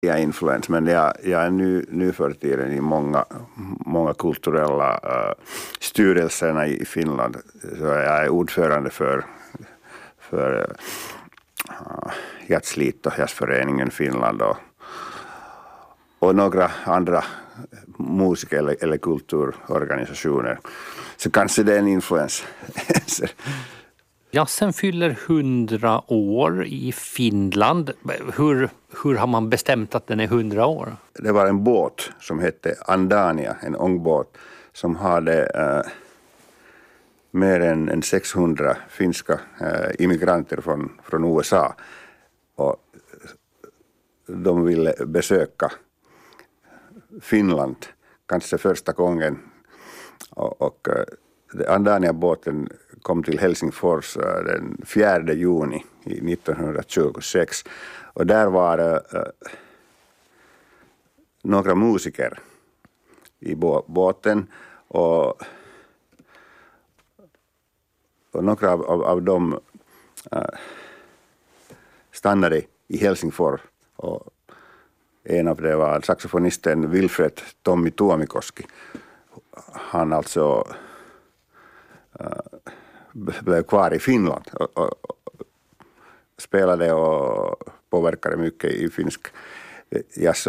influens, men jag är nu för tiden i många kulturella styrelserna i Finland. Så jag är ordförande för Jazzliitto, Jazzföreningen Finland och några andra musik- eller kulturorganisationer. Så kanske det är en influens. Jazzen fyller 100 år i Finland. Hur har man bestämt att den är 100 år? Det var en båt som hette Andania, en ångbåt som hade mer än 600 finska immigranter från USA. Och de ville besöka Finland kanske första gången. Och Andania-båten kom till Helsingfors den 4 juni 1926. Och där var några musiker i båten och några av dem stannade i Helsingfors. Och en av det var saxofonisten Wilfred Tommi Tuomikoski. Han alltså blev kvar i Finland och spelade och påverkade mycket i finsk jazz.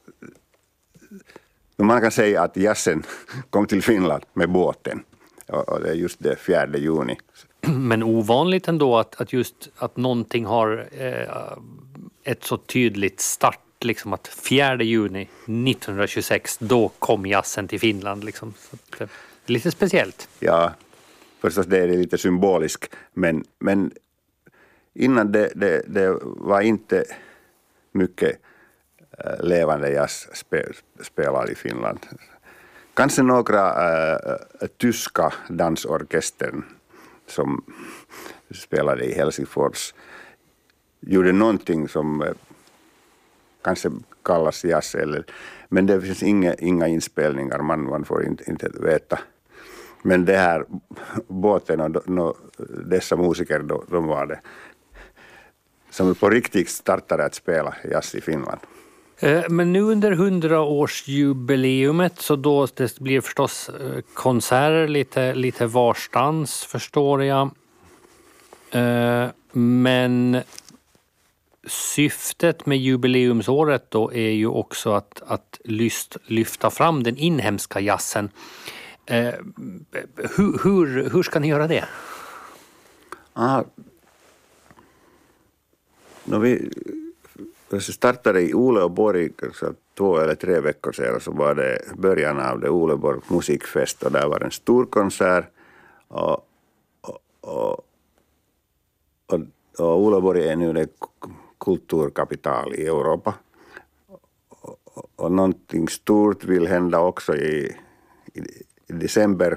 Man kan säga att jazzen kom till Finland med båten. Och det är just det 4 juni. Men ovanligt ändå att någonting har ett så tydligt start, liksom att 4 juni 1926 då kom jazzen till Finland liksom. Så det är lite speciellt. Ja, förstås det är lite symboliskt, men innan det var inte mycket levande jazzspelare i Finland. Kanske några tyska dansorkestern som spelade i Helsingfors gjorde någonting som kanske kallas jazz, men det finns inga inspelningar, man får inte veta. Men det här båten och dessa musiker, de var det som på riktigt startade att spela jazz i Finland. Men nu under 100-årsjubileumet så då det blir förstås konserter lite varstans, förstår jag. Men syftet med jubileumsåret då är ju också att lyfta fram den inhemska jazzen. Hur ska ni göra det? Vi startade i Uleåborg 2 eller 3 veckor sedan, så var det början av det Uleåborg musikfest och där var en stor konsert och Uleåborg är nu det kulturkapital i Europa och någonting stort vill hända också i december.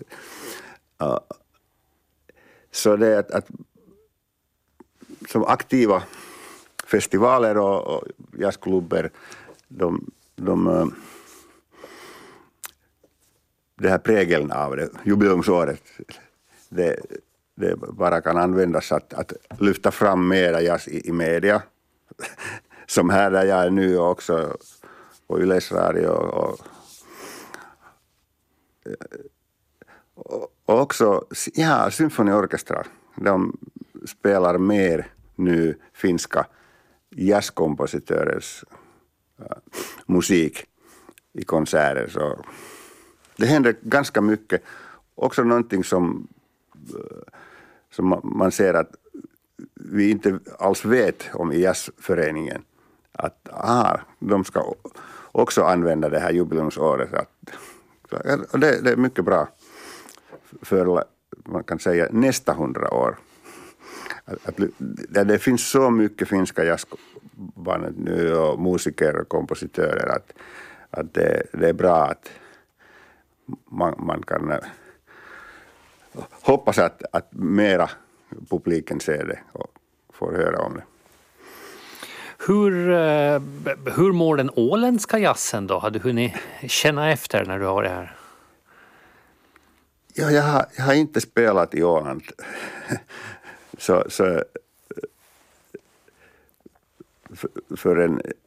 Så det är att som aktiva festivaler och jazzklubber, det här prägeln av det jubileumsåret, det bara kan användas att lyfta fram mera jazz i media. Som här där jag är nu också på Yleisradio och också symfoniorkestrar. De spelar mer nu finska jazzkompositörers musik i konserter. Så det händer ganska mycket. Också någonting som man ser att vi inte alls vet om i jazzföreningen. Att de ska också använda det här jubileumsåret. Det är mycket bra för, man kan säga, nästa 100 år. Det finns så mycket finska jazzband nu och musiker och kompositörer att det är bra att man kan hoppas att mera publiken ser det och får höra om det. Hur mår den åländska jazzen då? Har du hunnit känna efter när du har det här? Ja, jag har inte spelat i Åland. Så förrän